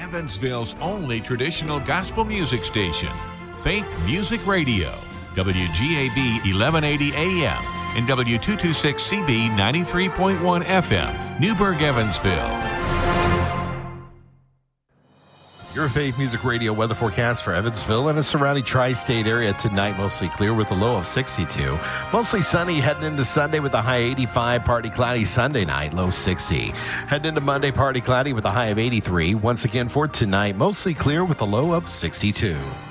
Evansville's only traditional gospel music station, Faith Music Radio, WGAB 1180 AM and W226CB 93.1 FM, Newburgh, Evansville. Your Faith Music Radio weather forecast for Evansville and the surrounding tri-state area tonight. Mostly clear with a low of 62. Mostly sunny heading into Sunday with a high 85. Partly cloudy Sunday night, low 60. Heading into Monday, partly cloudy with a high of 83. Once again for tonight, mostly clear with a low of 62.